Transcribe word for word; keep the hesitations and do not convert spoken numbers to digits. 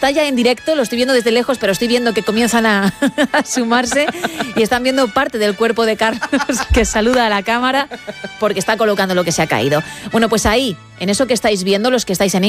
está ya en directo, lo estoy viendo desde lejos, pero estoy viendo que comienzan a, a sumarse y están viendo parte del cuerpo de Carlos que saluda a la cámara porque está colocando lo que se ha caído. Bueno, pues ahí, en eso que estáis viendo, los que estáis en